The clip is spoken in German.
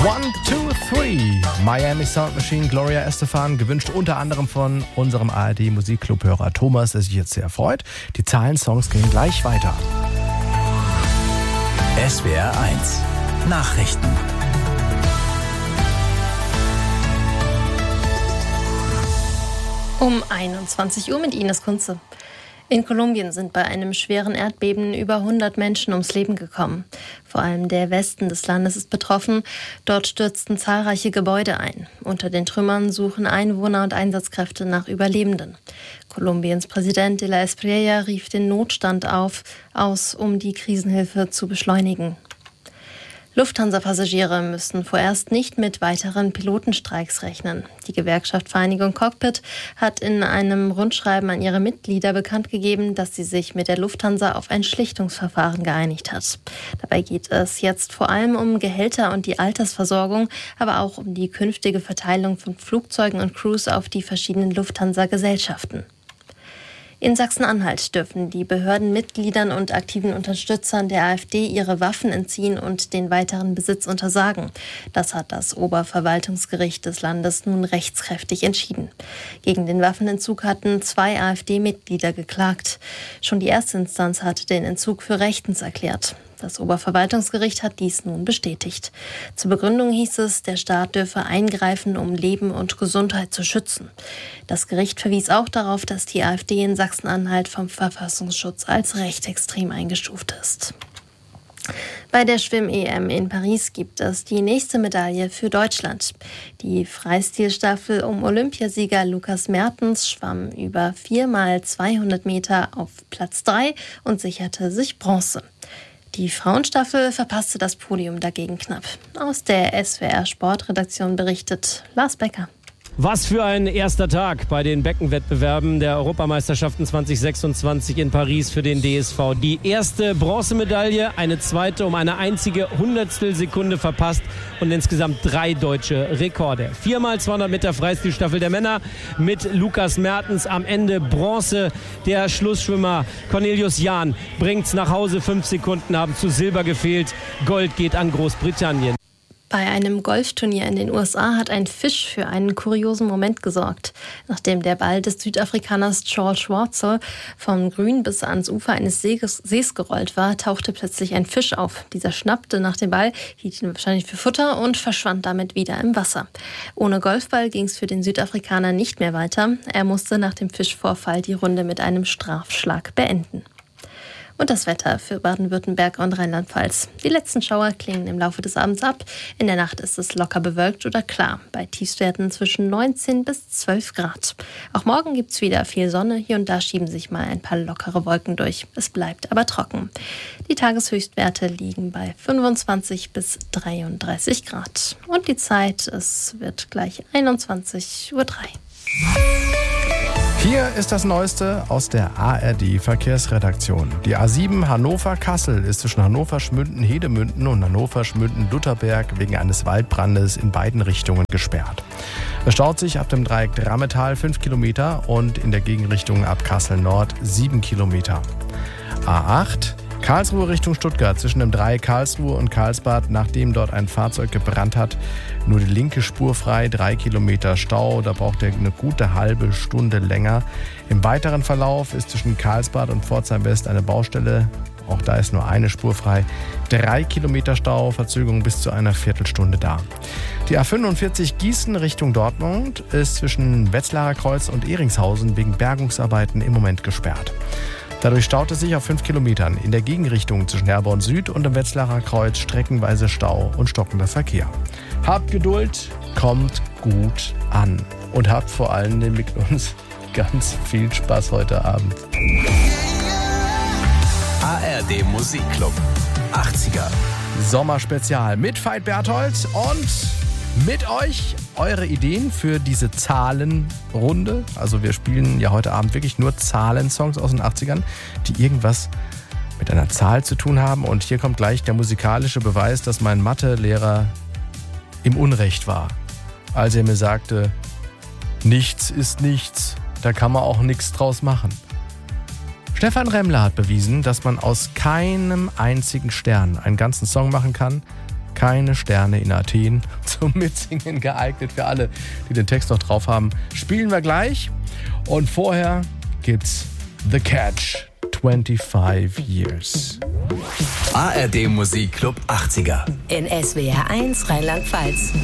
One, two, three. Miami Sound Machine, Gloria Estefan, gewünscht unter anderem von unserem ARD-Musikclub-Hörer Thomas, der sich jetzt sehr freut. Die Zahlensongs gehen gleich weiter. SWR 1 Nachrichten. Um 21 Uhr mit Ines Kunze. In Kolumbien sind bei einem schweren Erdbeben über 100 Menschen ums Leben gekommen. Vor allem der Westen des Landes ist betroffen. Dort stürzten zahlreiche Gebäude ein. Unter den Trümmern suchen Einwohner und Einsatzkräfte nach Überlebenden. Kolumbiens Präsident de la Espriella rief den Notstand aus, um die Krisenhilfe zu beschleunigen. Lufthansa-Passagiere müssen vorerst nicht mit weiteren Pilotenstreiks rechnen. Die Gewerkschaft Vereinigung Cockpit hat in einem Rundschreiben an ihre Mitglieder bekannt gegeben, dass sie sich mit der Lufthansa auf ein Schlichtungsverfahren geeinigt hat. Dabei geht es jetzt vor allem um Gehälter und die Altersversorgung, aber auch um die künftige Verteilung von Flugzeugen und Crews auf die verschiedenen Lufthansa-Gesellschaften. In Sachsen-Anhalt dürfen die Behörden Mitgliedern und aktiven Unterstützern der AfD ihre Waffen entziehen und den weiteren Besitz untersagen. Das hat das Oberverwaltungsgericht des Landes nun rechtskräftig entschieden. Gegen den Waffenentzug hatten 2 AfD-Mitglieder geklagt. Schon die erste Instanz hatte den Entzug für rechtens erklärt. Das Oberverwaltungsgericht hat dies nun bestätigt. Zur Begründung hieß es, der Staat dürfe eingreifen, um Leben und Gesundheit zu schützen. Das Gericht verwies auch darauf, dass die AfD in Sachsen-Anhalt vom Verfassungsschutz als rechtsextrem eingestuft ist. Bei der Schwimm-EM in Paris gibt es die nächste Medaille für Deutschland. Die Freistilstaffel um Olympiasieger Lukas Mertens schwamm über 4x200 Meter auf Platz 3 und sicherte sich Bronze. Die Frauenstaffel verpasste das Podium dagegen knapp. Aus der SWR-Sportredaktion berichtet Lars Becker. Was für ein erster Tag bei den Beckenwettbewerben der Europameisterschaften 2026 in Paris für den DSV. Die erste Bronzemedaille, eine zweite um eine einzige Hundertstelsekunde verpasst und insgesamt 3 deutsche Rekorde. 4x200 Meter Freistilstaffel der Männer mit Lukas Mertens am Ende Bronze. Der Schlussschwimmer Cornelius Jahn bringt's nach Hause. 5 Sekunden haben zu Silber gefehlt. Gold geht an Großbritannien. Bei einem Golfturnier in den USA hat ein Fisch für einen kuriosen Moment gesorgt. Nachdem der Ball des Südafrikaners Charles Schwartzel vom Grün bis ans Ufer eines Sees gerollt war, tauchte plötzlich ein Fisch auf. Dieser schnappte nach dem Ball, hielt ihn wahrscheinlich für Futter und verschwand damit wieder im Wasser. Ohne Golfball ging es für den Südafrikaner nicht mehr weiter. Er musste nach dem Fischvorfall die Runde mit einem Strafschlag beenden. Und das Wetter für Baden-Württemberg und Rheinland-Pfalz. Die letzten Schauer klingen im Laufe des Abends ab. In der Nacht ist es locker bewölkt oder klar. Bei Tiefstwerten zwischen 19 bis 12 Grad. Auch morgen gibt es wieder viel Sonne. Hier und da schieben sich mal ein paar lockere Wolken durch. Es bleibt aber trocken. Die Tageshöchstwerte liegen bei 25 bis 33 Grad. Und die Zeit, es wird gleich 21:03 Uhr. Hier ist das Neueste aus der ARD-Verkehrsredaktion. Die A7 Hannover-Kassel ist zwischen Hannover-Schmünden-Hedemünden und Hannover-Schmünden-Lutherberg wegen eines Waldbrandes in beiden Richtungen gesperrt. Es staut sich ab dem Dreieck Drammetal 5 Kilometer und in der Gegenrichtung ab Kassel Nord 7 Kilometer. A8 Karlsruhe Richtung Stuttgart zwischen dem Dreieck Karlsruhe und Karlsbad, nachdem dort ein Fahrzeug gebrannt hat. Nur die linke Spur frei, 3 Kilometer Stau, da braucht er eine gute halbe Stunde länger. Im weiteren Verlauf ist zwischen Karlsbad und Pforzheim West eine Baustelle. Auch da ist nur eine Spur frei. 3 Kilometer Stau, Verzögerung bis zu einer Viertelstunde da. Die A45 Gießen Richtung Dortmund ist zwischen Wetzlarer Kreuz und Ehringshausen wegen Bergungsarbeiten im Moment gesperrt. Dadurch staut es sich auf 5 Kilometern. In der Gegenrichtung zwischen Herborn Süd und dem Wetzlarer Kreuz streckenweise Stau und stockender Verkehr. Habt Geduld, kommt gut an. Und habt vor allem mit uns ganz viel Spaß heute Abend. ARD Musikclub 80er. Sommerspezial mit Veit Berthold und mit euch eure Ideen für diese Zahlenrunde. Also wir spielen ja heute Abend wirklich nur Zahlensongs aus den 80ern, die irgendwas mit einer Zahl zu tun haben. Und hier kommt gleich der musikalische Beweis, dass mein Mathelehrer im Unrecht war, als er mir sagte, nichts ist nichts, da kann man auch nichts draus machen. Stefan Remmler hat bewiesen, dass man aus keinem einzigen Stern einen ganzen Song machen kann. keine Sterne in Athen. Zum Mitsingen geeignet für alle, die den Text noch drauf haben. Spielen wir gleich. Und vorher gibt's The Catch. 25 Years. ARD Musikclub 80er. In SWR 1 Rheinland-Pfalz.